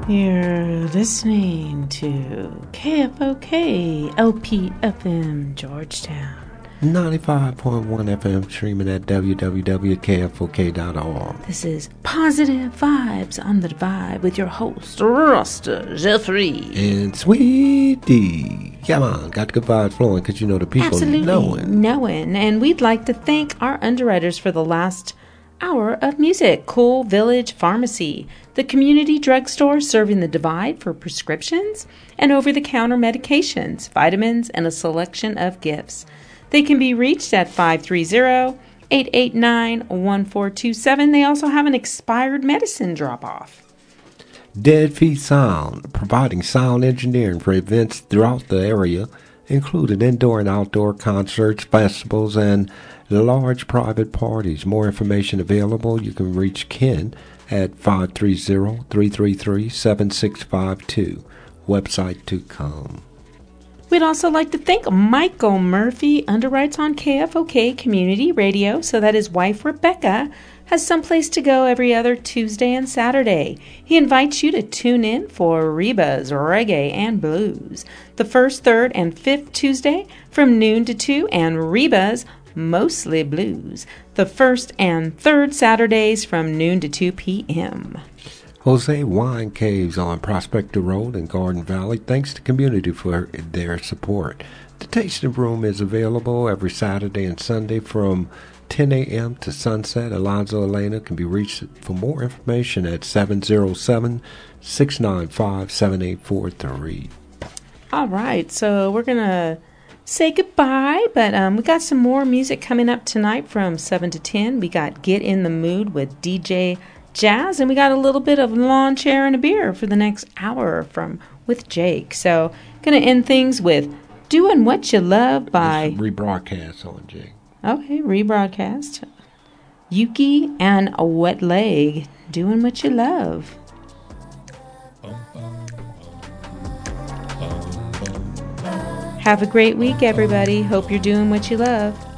You're listening to KFOK LPFM Georgetown. 95.1 FM, streaming at www.kfok.org. This is Positive Vibes on the Divide with your host, Rasta Jeffrey. And Sweetie. Come on, got the good vibes flowing because you know the people knowing. And we'd like to thank our underwriters for the last hour of music. Cool Village Pharmacy, the community drugstore serving the Divide for prescriptions and over-the-counter medications, vitamins, and a selection of gifts. They can be reached at 530-889-1427. They also have an expired medicine drop-off. Dead Feet Sound, providing sound engineering for events throughout the area, including indoor and outdoor concerts, festivals, and large private parties. More information available. You can reach Ken at 530-333-7652. Website to come. We'd also like to thank Michael Murphy, underwrites on KFOK Community Radio, so that his wife Rebecca has someplace to go every other Tuesday and Saturday. He invites you to tune in for Reba's Reggae and Blues, the first, third, and fifth Tuesday from noon to 2, and Reba's Mostly Blues, the first and third Saturdays from noon to 2 p.m. Jose Wine Caves on Prospector Road in Garden Valley. Thanks to community for their support. The tasting room is available every Saturday and Sunday from 10 a.m. to sunset. Alonzo Elena can be reached for more information at 707-695-7843. All right, so we're going to say goodbye, but we got some more music coming up tonight from 7 to 10. We got Get in the Mood with DJ Jazz, and we got a little bit of Lawn Chair and a Beer for the next hour with Jake. So gonna end things with Doing What You Love by rebroadcast on Jake. Okay, rebroadcast. Yuki and a Wet Leg, Doing What You Love. Have a great week, everybody. Hope you're doing what you love.